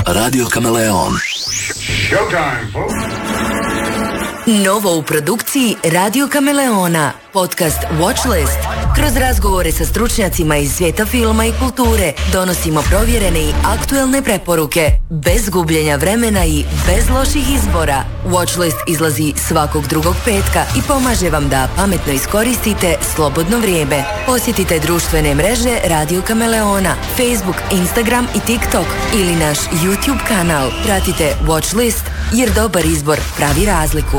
Radio Kameleon. Showtime, folks. Novo u produkciji Radio Kameleona, podcast Watchlist. Kroz razgovore sa stručnjacima iz svijeta filma i kulture donosimo provjerene i aktuelne preporuke, bez gubljenja vremena i bez loših izbora. Watchlist izlazi svakog drugog petka i pomaže vam da pametno iskoristite slobodno vrijeme. Posjetite društvene mreže Radio Kameleona, Facebook, Instagram i TikTok ili naš YouTube kanal. Pratite Watchlist jer dobar izbor pravi razliku.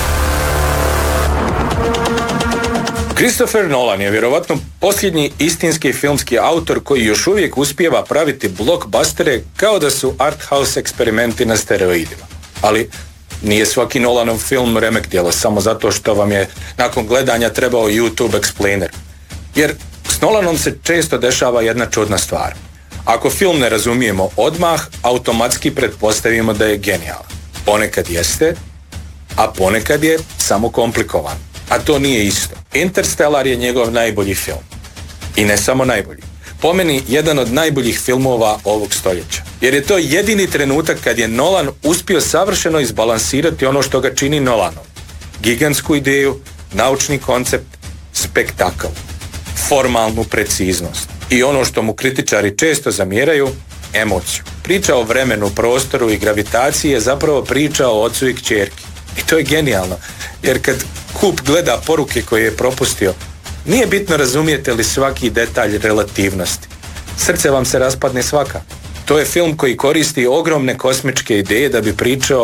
Christopher Nolan je vjerovatno posljednji istinski filmski autor koji još uvijek uspijeva praviti blockbustere kao da su art house eksperimenti na steroidima. Ali nije svaki Nolanov film remek djelo samo zato što vam je nakon gledanja trebao YouTube explainer. Jer s Nolanom se često dešava jedna čudna stvar. Ako film ne razumijemo odmah, automatski pretpostavimo da je genijalan. Ponekad jeste, a ponekad je samo komplikovan. A to nije isto. Interstellar je njegov najbolji film. I ne samo najbolji. Po meni jedan od najboljih filmova ovog stoljeća. Jer je to jedini trenutak kad je Nolan uspio savršeno izbalansirati ono što ga čini Nolanom. Gigantsku ideju, naučni koncept, spektakl, formalnu preciznost. I ono što mu kritičari često zamjeraju, emociju. Priča o vremenu, prostoru i gravitaciji je zapravo priča o ocu i kćerki. I to je genijalno, jer kad kup gleda poruke koje je propustio, nije bitno razumijete li svaki detalj relativnosti. Srce vam se raspadne svaka. To je film koji koristi ogromne kosmičke ideje da bi pričao